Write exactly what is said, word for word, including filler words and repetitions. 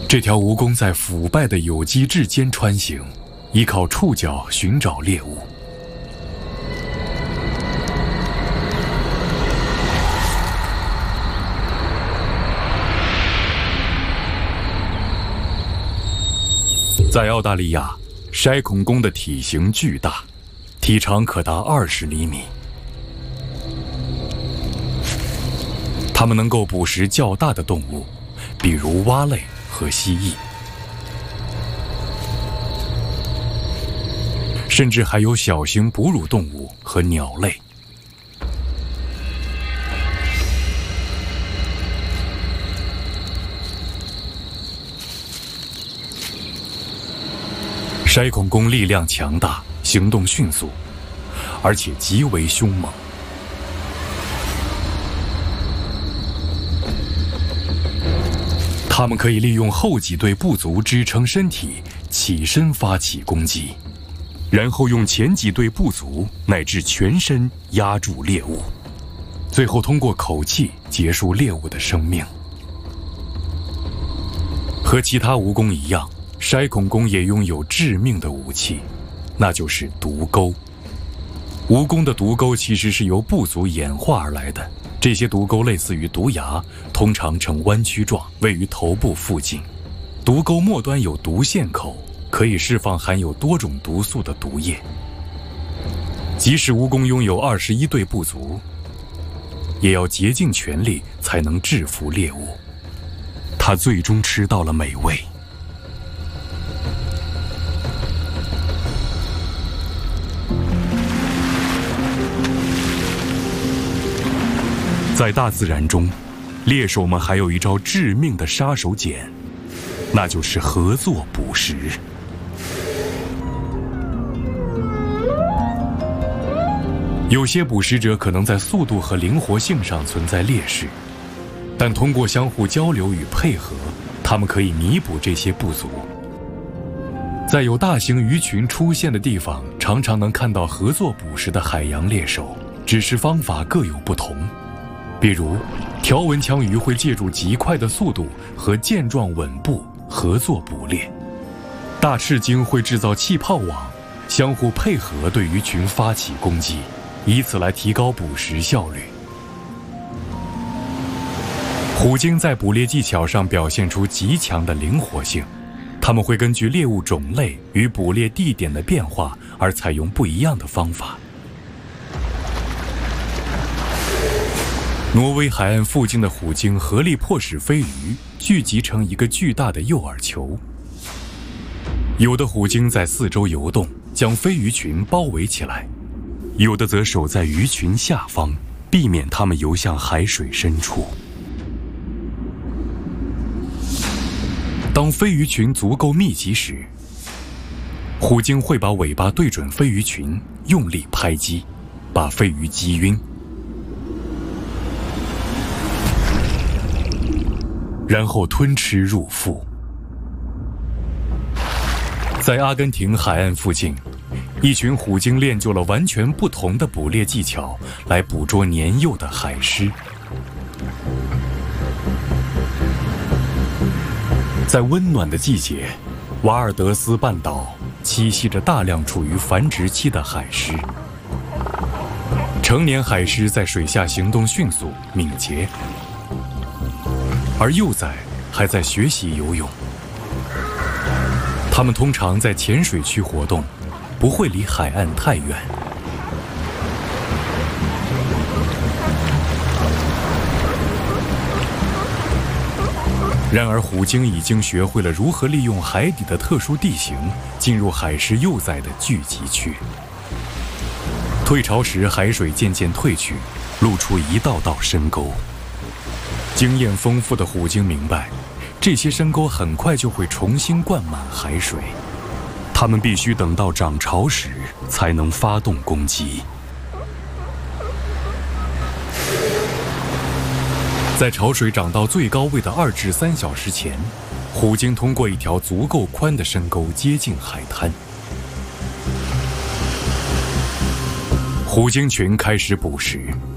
这条蜈蚣在腐败的有机质间穿行，依靠触角寻找猎物。在澳大利亚，筛孔蚣的体型巨大，体长可达二十厘米。它们能够捕食较大的动物，比如蛙类和蜥蜴，甚至还有小型哺乳动物和鸟类。筛孔蚣力量强大，行动迅速，而且极为凶猛。它们可以利用后脊椎部足支撑身体，起身发起攻击，然后用前脊椎部足乃至全身压住猎物，最后通过口气结束猎物的生命。和其他蜈蚣一样，筛孔蚣也拥有致命的武器，那就是毒钩。蜈蚣的毒钩其实是由部族演化而来的，这些毒钩类似于毒牙，通常呈弯曲状，位于头部附近。毒钩末端有毒腺口，可以释放含有多种毒素的毒液。即使蜈蚣拥有二十一对部族，也要竭尽全力才能制服猎物。它最终吃到了美味。在大自然中，猎手们还有一招致命的杀手锏，那就是合作捕食。有些捕食者可能在速度和灵活性上存在劣势，但通过相互交流与配合，他们可以弥补这些不足。在有大型鱼群出现的地方，常常能看到合作捕食的海洋猎手，只是方法各有不同。比如，条纹枪鱼会借助极快的速度和健壮吻部合作捕猎；大翅鲸会制造气泡网，相互配合对鱼群发起攻击，以此来提高捕食效率。虎鲸在捕猎技巧上表现出极强的灵活性，它们会根据猎物种类与捕猎地点的变化而采用不一样的方法。挪威海岸附近的虎鲸合力迫使飞鱼聚集成一个巨大的诱饵球。有的虎鲸在四周游动，将飞鱼群包围起来；有的则守在鱼群下方，避免它们游向海水深处。当飞鱼群足够密集时，虎鲸会把尾巴对准飞鱼群，用力拍击，把飞鱼击晕，然后吞吃入腹。在阿根廷海岸附近，一群虎鲸练就了完全不同的捕猎技巧，来捕捉年幼的海狮。在温暖的季节，瓦尔德斯半岛栖息着大量处于繁殖期的海狮。成年海狮在水下行动迅速、敏捷，而幼崽还在学习游泳。它们通常在浅水区活动，不会离海岸太远。然而，虎鲸已经学会了如何利用海底的特殊地形进入海狮幼崽的聚集区。退潮时，海水渐渐退去，露出一道道深沟。经验丰富的虎鲸明白，这些深沟很快就会重新灌满海水，它们必须等到涨潮时才能发动攻击。在潮水涨到最高位的二至三小时前，虎鲸通过一条足够宽的深沟接近海滩。虎鲸群开始捕食，